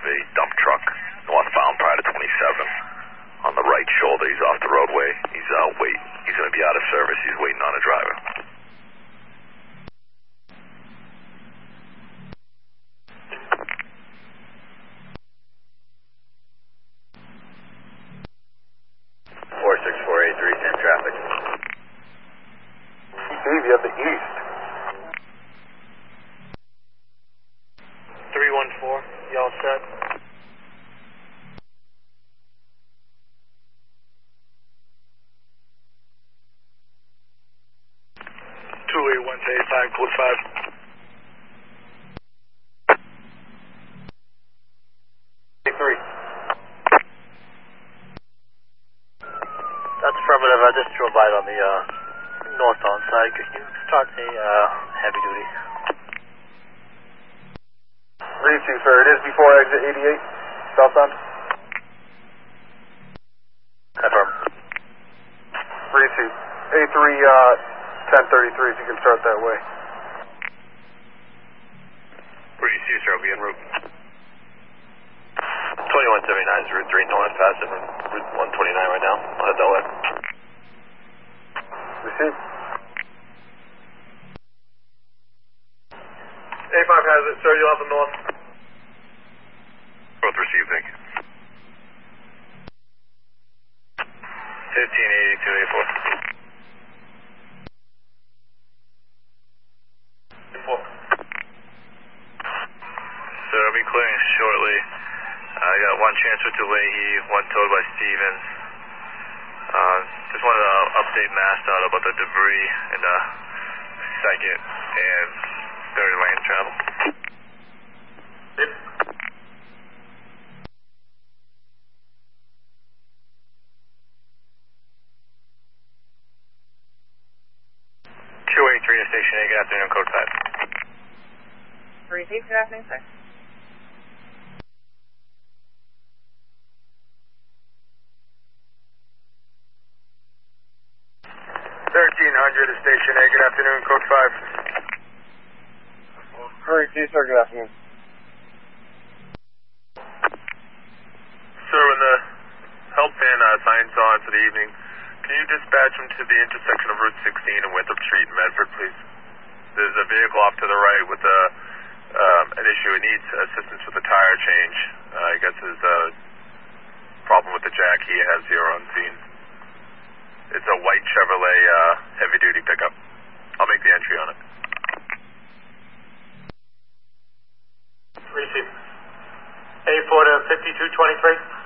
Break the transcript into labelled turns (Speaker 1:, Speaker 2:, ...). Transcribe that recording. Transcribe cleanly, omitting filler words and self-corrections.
Speaker 1: of a dump truck northbound prior to 27. On the right shoulder, he's off the roadway. He's waiting. He's going to be out of service. He's waiting on a driver. Same traffic.
Speaker 2: Steve, you have the east.
Speaker 3: 314, y'all set? Code 5. That's affirmative. I just drove by on the northbound side. Could you start a heavy duty?
Speaker 2: Receive, sir. It is before exit 88, southbound.
Speaker 3: Confirm.
Speaker 2: Receive. A3 1033, if you can start that way.
Speaker 1: Receive, sir. I'll be en route.
Speaker 3: 2179 is Route 3 north, passing Route 129 right now. I'll head that way.
Speaker 2: Receive.
Speaker 4: A5 has it, sir. You'll have the north.
Speaker 1: Both received, thank you. 1582 A4. So I'll be clearing shortly. I got one transfer to Leahy, one towed by Stevens. Just wanted to update MassDOT about the debris in the second and third lane travel.
Speaker 4: Yep.
Speaker 1: 283 to Station A, good afternoon, code 5.
Speaker 5: Receive, good afternoon, sir.
Speaker 2: 1300 to Station A, good afternoon, code 5. Receive, sir, good afternoon.
Speaker 4: Sir, when the help van signs on for the evening, can you dispatch them to the intersection of Route 16 and Winthrop Street in Medford, please? There's a vehicle off to the right with an issue. It needs assistance with the tire change. I guess there's a problem with the jack he has here on scene. It's a white Chevrolet heavy-duty pickup. I'll make the entry on it.
Speaker 3: Receive. A4 to 5223.